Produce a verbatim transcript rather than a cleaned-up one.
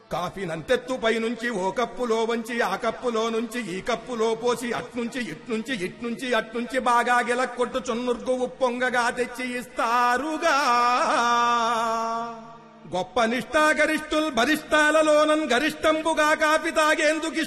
Coffee నంతెత్తు పైనుంచి ఓ కప్పులో వంచి ఆ కప్పులో నుంచి ఈ కప్పులో పోసి అట్నుంచి ఇట్నుంచి ఇట్నుంచి అట్నుంచి బాగా గిలక్కొట్టు చున్నుర్గు ఉప్పొంగగా తెచ్చి ఇస్తారుగా. గొప్ప నిష్ఠాగరిష్ఠుల్ బరిష్టాలలోనన్ గరిష్టంబుగా కాఫీ తాగేందుకు